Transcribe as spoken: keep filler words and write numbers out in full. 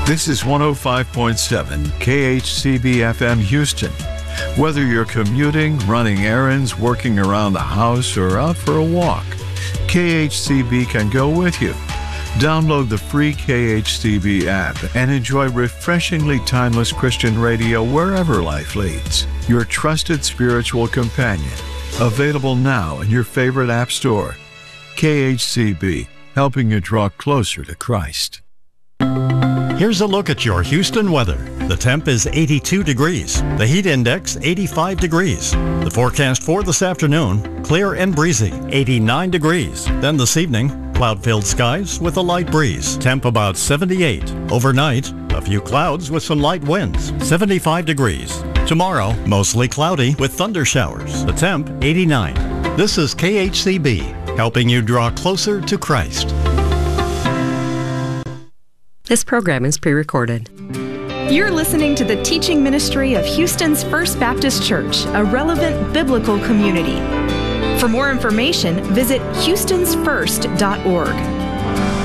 This is one oh five point seven K H C B F M Houston. Whether you're commuting, running errands, working around the house, or out for a walk, K H C B can go with you. Download the free K H C B app and enjoy refreshingly timeless Christian radio wherever life leads. Your trusted spiritual companion. Available now in your favorite app store. K H C B, helping you draw closer to Christ. Here's a look at your Houston weather. The temp is eighty-two degrees. The heat index, eighty-five degrees. The forecast for this afternoon, clear and breezy, eighty-nine degrees. Then this evening, cloud-filled skies with a light breeze. Temp about seventy-eight. Overnight, a few clouds with some light winds, seventy-five degrees. Tomorrow, mostly cloudy with thunder showers. The temp, eighty-nine. This is K H C B, helping you draw closer to Christ. This program is pre-recorded. You're listening to the teaching ministry of Houston's First Baptist Church, a relevant biblical community. For more information, visit houstons first dot org.